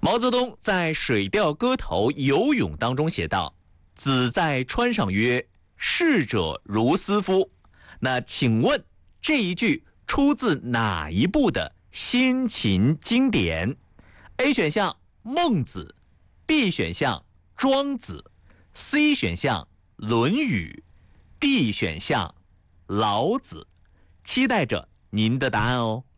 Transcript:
毛泽东在《水调歌头·游泳》当中写道：“子在川上曰：‘逝者如斯夫’。”那请问这一句出自哪一部的先秦经典 ？A 选项孟子 ，B 选项庄子 ，C 选项论语 ，D 选项老子。期待着您的答案哦。